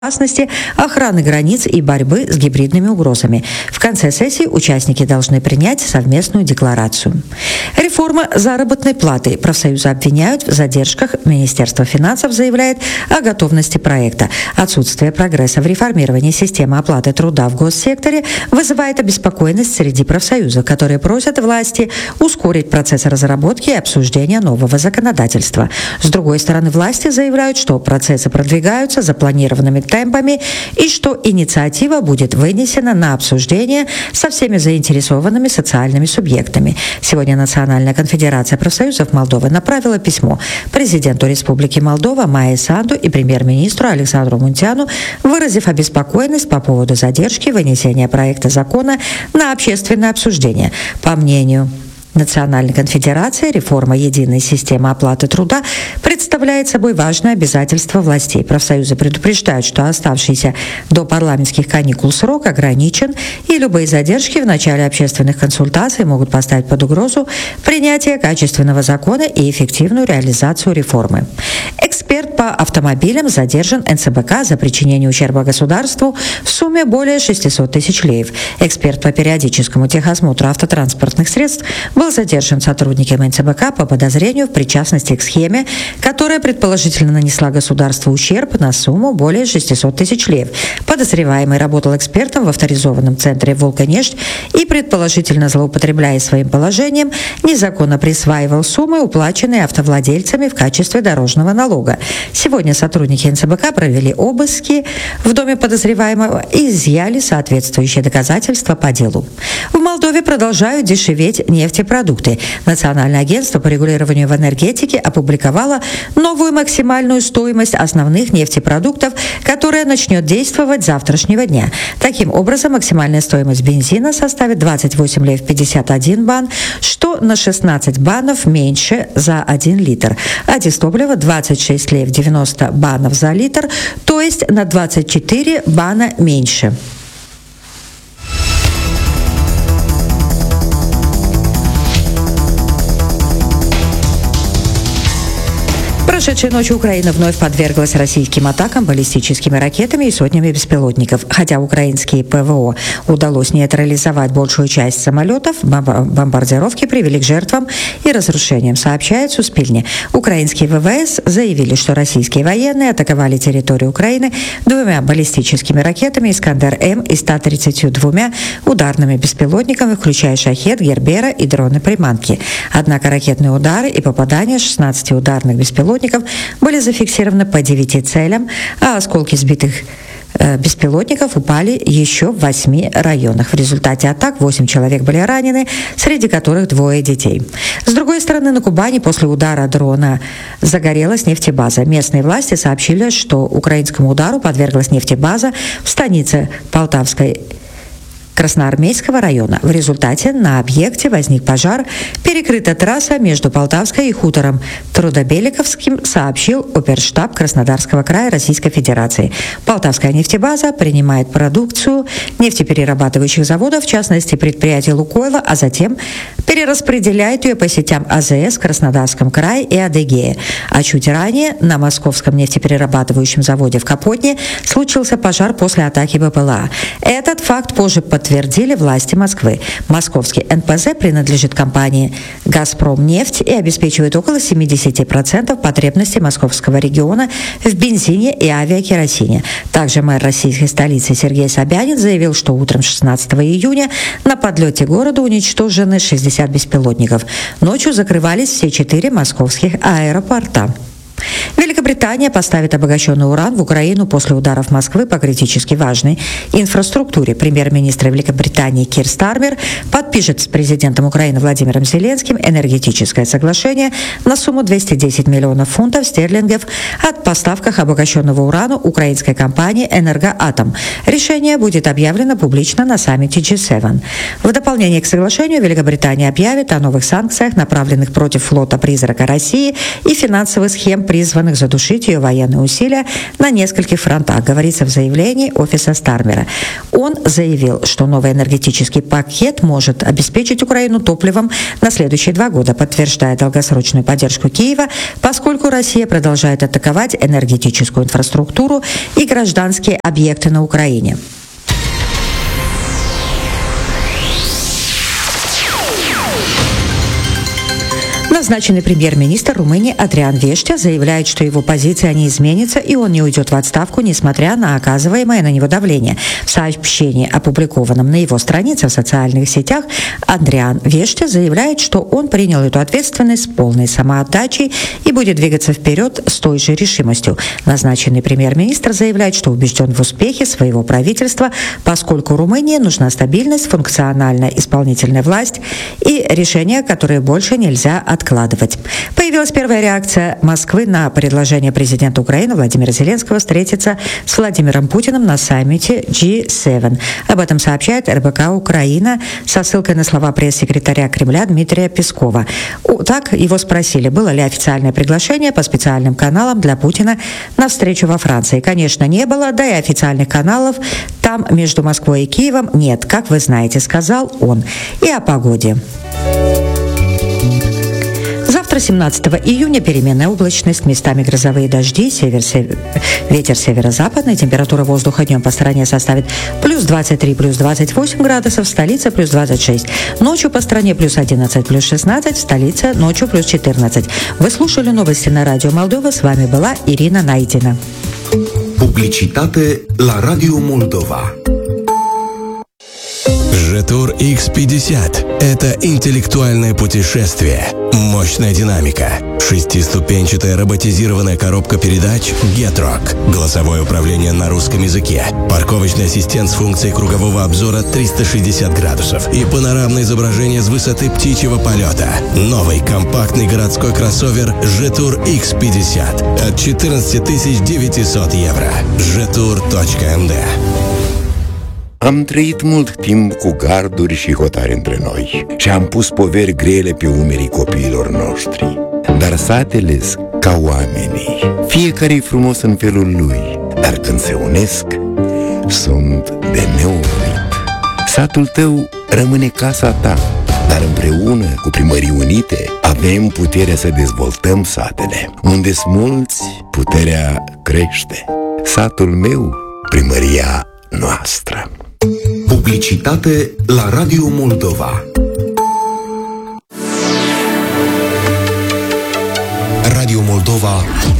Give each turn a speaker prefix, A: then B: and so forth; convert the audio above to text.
A: безопасности, охраны границ и борьбы с гибридными угрозами. В конце сессии участники должны принять совместную декларацию. Реформа заработной платы. Профсоюзы обвиняют в задержках. Министерство финансов заявляет о готовности проекта. Отсутствие прогресса в реформировании системы оплаты труда в госсекторе вызывает обеспокоенность среди профсоюзов, которые просят власти ускорить процесс разработки и обсуждения нового законодательства. С другой стороны, власти заявляют, что процессы продвигаются запланированными темпами и что инициатива будет вынесена на обсуждение со всеми заинтересованными социальными субъектами. Сегодня Национальная конфедерация профсоюзов Молдовы направила письмо президенту Республики Молдова Майе Санду и премьер-министру Александру Мунтяну, выразив обеспокоенность по поводу задержки вынесения проекта закона на общественное обсуждение. По мнению Национальной конфедерации, реформа единой системы оплаты труда представляет собой важное обязательство властей. Профсоюзы предупреждают, что оставшийся до парламентских каникул срок ограничен, и любые задержки в начале общественных консультаций могут поставить под угрозу принятие качественного закона и эффективную реализацию реформы. Эксперт по автомобилям задержан НЦБК за причинение ущерба государству в сумме более 600 тысяч леев. Эксперт по периодическому техосмотру автотранспортных средств был задержан сотрудниками НЦБК по подозрению в причастности к схеме, которая предположительно нанесла государству ущерб на сумму более 600 тысяч леев. Подозреваемый работал экспертом в авторизованном центре «Волгонефть» и, предположительно злоупотребляя своим положением, незаконно присваивал суммы, уплаченные автовладельцами в качестве дорожного налога. Сегодня сотрудники НЦБК провели обыски в доме подозреваемого и изъяли соответствующие доказательства по делу. В Молдове продолжают дешеветь нефтепродукты. Национальное агентство по регулированию в энергетике опубликовало новую максимальную стоимость основных нефтепродуктов, которая начнет действовать с завтрашнего дня. Таким образом, максимальная стоимость бензина составит 28 лев 51 бан, что на 16 банов меньше за 1 литр, а дистоплива 26 лев 90 банов за литр, то есть на 24 бана меньше. Прошедшей ночью Украина вновь подверглась российским атакам баллистическими ракетами и сотнями беспилотников. Хотя украинские ПВО удалось нейтрализовать большую часть самолетов, бомбардировки привели к жертвам и разрушениям, сообщает Суспильне. Украинские ВВС заявили, что российские военные атаковали территорию Украины 2 баллистическими ракетами «Искандер-М» и 132 ударными беспилотниками, включая «Шахед», «Гербера» и дроны-приманки. Однако ракетные удары и попадания 16 ударных беспилотников были зафиксированы по 9 целям, а осколки сбитых беспилотников упали еще в 8 районах. В результате атак 8 человек были ранены, среди которых 2 детей. С другой стороны, на Кубани после удара дрона загорелась нефтебаза. Местные власти сообщили, что украинскому удару подверглась нефтебаза в станице Полтавской Красноармейского района. В результате на объекте возник пожар, перекрыта трасса между Полтавской и хутором Трудобеликовским, сообщил оперштаб Краснодарского края Российской Федерации. Полтавская нефтебаза принимает продукцию нефтеперерабатывающих заводов, в частности предприятия «Лукойла», а затем перераспределяет ее по сетям АЗС в Краснодарском крае и Адыгее. А чуть ранее на Московском нефтеперерабатывающем заводе в Капотне случился пожар после атаки БПЛА. Этот факт позже подтвердили власти Москвы. Московский НПЗ принадлежит компании «Газпромнефть» и обеспечивает около 70% потребностей московского региона в бензине и авиакеросине. Также мэр российской столицы Сергей Собянин заявил, что утром 16 июня на подлете города уничтожены 60 беспилотников. Ночью закрывались все 4 московских аэропорта. Великобритания поставит обогащенный уран в Украину после ударов Москвы по критически важной инфраструктуре. Премьер-министр Великобритании Кир Стармер подпишет с президентом Украины Владимиром Зеленским энергетическое соглашение на сумму 210 миллионов фунтов стерлингов о поставках обогащенного урана украинской компании «Энергоатом». Решение будет объявлено публично на саммите G7. В дополнение к соглашению Великобритания объявит о новых санкциях, направленных против флота «Призрака России» и финансовых схем при призванных задушить ее военные усилия на нескольких фронтах, говорится в заявлении офиса Стармера. Он заявил, что новый энергетический пакет может обеспечить Украину топливом на следующие 2 года, подтверждая долгосрочную поддержку Киева, поскольку Россия продолжает атаковать энергетическую инфраструктуру и гражданские объекты на Украине. Назначенный премьер-министр Румынии Адриан Вештя заявляет, что его позиция не изменится и он не уйдет в отставку, несмотря на оказываемое на него давление. В сообщении, опубликованном на его странице в социальных сетях, Адриан Вештя заявляет, что он принял эту ответственность с полной самоотдачей и будет двигаться вперед с той же решимостью. Назначенный премьер-министр заявляет, что убежден в успехе своего правительства, поскольку Румынии нужна стабильность, функциональная исполнительная власть и решения, которые больше нельзя откладывать. Появилась первая реакция Москвы на предложение президента Украины Владимира Зеленского встретиться с Владимиром Путиным на саммите G7. Об этом сообщает РБК Украина со ссылкой на слова пресс-секретаря Кремля Дмитрия Пескова. Так его спросили, было ли официальное приглашение по специальным каналам для Путина на встречу во Франции. Конечно, не было, да и официальных каналов там между Москвой и Киевом нет, как вы знаете, сказал он. И о погоде. Завтра, 17 июня, переменная облачность, местами грозовые дожди, ветер северо-западный, температура воздуха днем по стране составит плюс 23, плюс 28 градусов, столица плюс 26. Ночью по стране плюс 11, плюс 16, столица ночью плюс 14. Вы слушали новости на Радио Молдова, с вами была Ирина Найдина.
B: Publicitate la Radio Moldova.
C: Житур X50 – это интеллектуальное путешествие, мощная динамика, 6-ступенчатая роботизированная коробка передач Getrock, голосовое управление на русском языке, парковочный ассистент с функцией кругового обзора 360 градусов и панорамное изображение с высоты птичьего полета. Новый компактный городской кроссовер Житур X50 от 14 900 евро. Jetour.md.
D: Am trăit mult timp cu garduri și hotari între noi și am pus poveri grele pe umerii copiilor noștri. Dar satele-s ca oamenii. Fiecare-i frumos în felul lui, dar când se unesc, sunt de neoprit. Satul tău rămâne casa ta, dar împreună cu Primării Unite avem puterea să dezvoltăm satele. Unde-s mulți, puterea crește. Satul meu, primăria noastră.
B: Publicitate la Radio Moldova. Radio Moldova